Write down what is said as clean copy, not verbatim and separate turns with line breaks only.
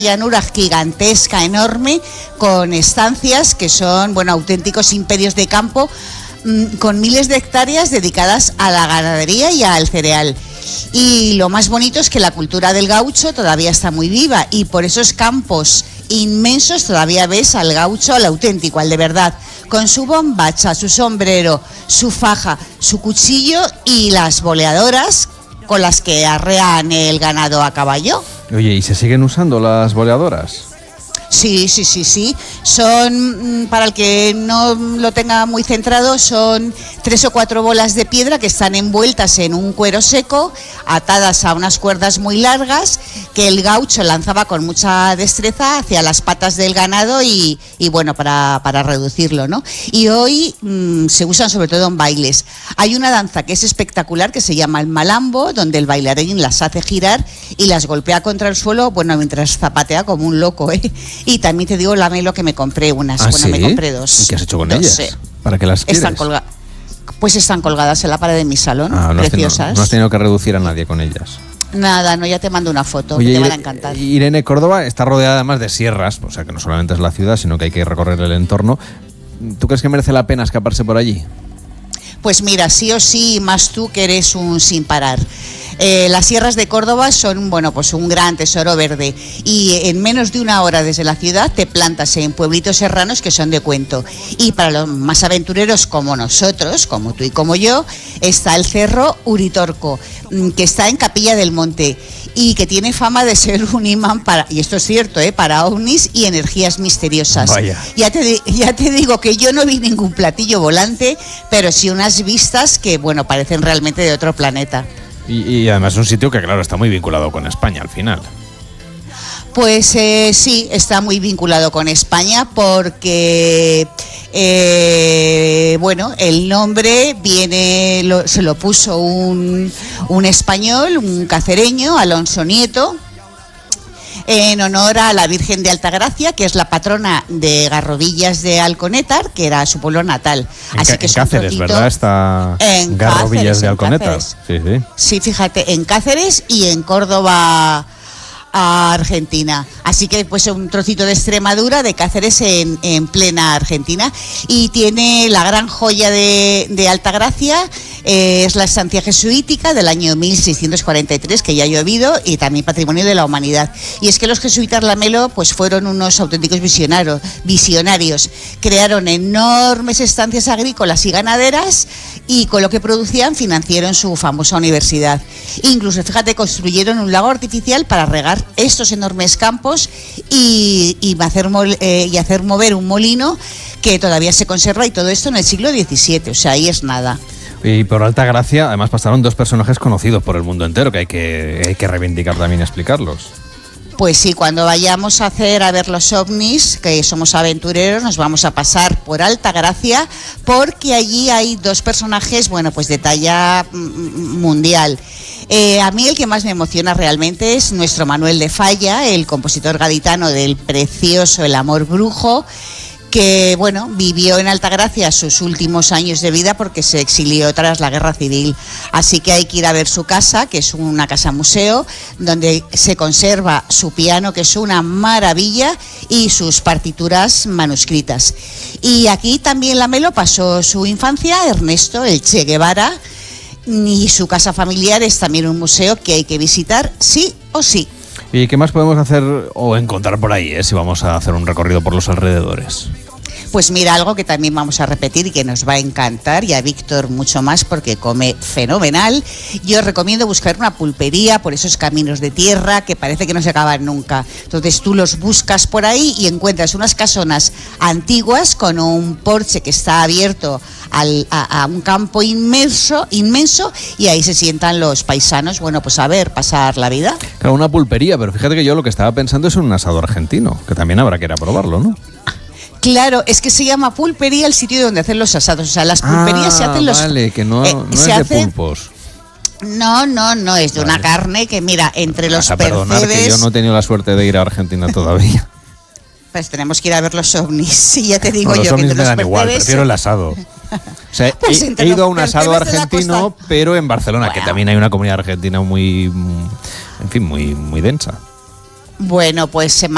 llanura gigantesca, enorme, con estancias que son, bueno, auténticos imperios de campo, con miles de hectáreas dedicadas a la ganadería y al cereal. Y lo más bonito es que la cultura del gaucho todavía está muy viva, y por esos campos inmensos todavía ves al gaucho, al auténtico, al de verdad, con su bombacha, su sombrero, su faja, su cuchillo y las boleadoras con las que arrean el ganado a caballo.
Oye, ¿y se siguen usando las boleadoras?
Sí. Son, para el que no lo tenga muy centrado, son 3 o 4 bolas de piedra que están envueltas en un cuero seco, atadas a unas cuerdas muy largas, que el gaucho lanzaba con mucha destreza hacia las patas del ganado y bueno, para reducirlo, ¿no? Y hoy se usan sobre todo en bailes. Hay una danza que es espectacular, que se llama el malambo, donde el bailarín las hace girar y las golpea contra el suelo, bueno, mientras zapatea como un loco, ¿eh? Y también te digo, Lamelo, que me compré unas. Bueno,
¿sí?
Me compré 2.
¿Y qué has hecho con ellas? ¿Para qué las quieres?
Pues están colgadas en la pared de mi salón, preciosas.
No has tenido que reducir a nadie con ellas.
Nada, no, ya te mando una foto.
Oye,
que te van a encantar.
Irene, Córdoba está rodeada además de sierras, o sea que no solamente es la ciudad, sino que hay que recorrer el entorno. ¿Tú crees que merece la pena escaparse por allí?
Pues mira, sí o sí, más tú que eres un sin parar. Las sierras de Córdoba son, bueno, pues un gran tesoro verde, y en menos de una hora desde la ciudad te plantas en pueblitos serranos que son de cuento. Y para los más aventureros como nosotros, como tú y como yo, está el Cerro Uritorco, que está en Capilla del Monte y que tiene fama de ser un imán para, y esto es cierto, para ovnis y energías misteriosas.
Vaya.
Ya te digo que yo no vi ningún platillo volante, pero sí unas vistas que, bueno, parecen realmente de otro planeta.
Y además es un sitio que, claro, está muy vinculado con España al final.
Pues sí, está muy vinculado con España porque, bueno, el nombre se lo puso un español, un cacereño, Alonso Nieto, en honor a la Virgen de Altagracia, que es la patrona de Garrovillas de Alconétar, que era su pueblo natal. Así que
en Cáceres, ¿verdad? Está
en
Garrovillas
Cáceres,
de Alconétar. Sí.
Sí, fíjate, en Cáceres y en Córdoba, a Argentina. Así que pues un trocito de Extremadura, de Cáceres en plena Argentina, y tiene la gran joya de Altagracia, es la estancia jesuítica del año 1643, que ya ha llovido, y también patrimonio de la humanidad. Y es que los jesuitas, Lamelo, pues fueron unos auténticos visionarios. Crearon enormes estancias agrícolas y ganaderas, y con lo que producían financiaron su famosa universidad. Incluso, fíjate, construyeron un lago artificial para regar estos enormes campos y hacer mover un molino que todavía se conserva, y todo esto en el siglo XVII, o sea, ahí es nada.
Y por Altagracia, además, pasaron 2 personajes conocidos por el mundo entero, que hay que reivindicar también y explicarlos.
Pues sí, cuando vayamos a ver los ovnis, que somos aventureros, nos vamos a pasar por Altagracia, porque allí hay 2 personajes, bueno, pues de talla mundial. A mí el que más me emociona realmente es nuestro Manuel de Falla, el compositor gaditano del precioso El amor brujo, que, bueno, vivió en Altagracia sus últimos años de vida porque se exilió tras la Guerra Civil. Así que hay que ir a ver su casa, que es una casa museo, donde se conserva su piano, que es una maravilla, y sus partituras manuscritas. Y aquí también Lamelo pasó su infancia, Ernesto, el Che Guevara, y su casa familiar es también un museo que hay que visitar sí o sí.
¿Y qué más podemos hacer o encontrar por ahí, si vamos a hacer un recorrido por los alrededores?
Pues mira, algo que también vamos a repetir y que nos va a encantar, y a Víctor mucho más porque come fenomenal. Yo os recomiendo buscar una pulpería por esos caminos de tierra que parece que no se acaban nunca. Entonces tú los buscas por ahí y encuentras unas casonas antiguas con un porche que está abierto a un campo inmenso, y ahí se sientan los paisanos, bueno, pues a ver, pasar la vida.
Claro, una pulpería, pero fíjate que yo lo que estaba pensando es un asado argentino, que también habrá que ir a probarlo, ¿no?
Claro, es que se llama pulpería el sitio donde hacen los asados. O sea, las pulperías se hacen los...
Vale, que no es de pulpos.
No, es de una carne que, mira, entre los
perdonar que yo no he tenido la suerte de ir a Argentina todavía.
Pues tenemos que ir a ver los ovnis. Sí, ya te digo
yo.
Los
ovnis me dan igual, prefiero el asado. O sea, pues he ido a un asado argentino, pero en Barcelona, bueno, que también hay una comunidad argentina muy densa.
Bueno, pues